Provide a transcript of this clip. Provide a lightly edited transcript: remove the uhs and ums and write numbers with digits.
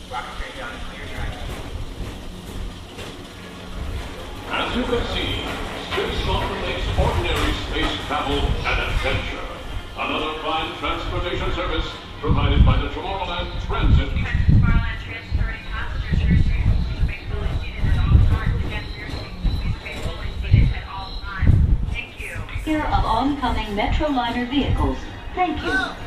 As you can see, Space Mountain makes ordinary space travel an adventure. Another fine transportation service provided by the Tomorrowland Transit. Tomorrowland transferring passengers to your seats. Please remain fully seated at all times. Again, for your seats, please remain fully seated at all times. Thank you. Clear of oncoming Metroliner vehicles. Thank you.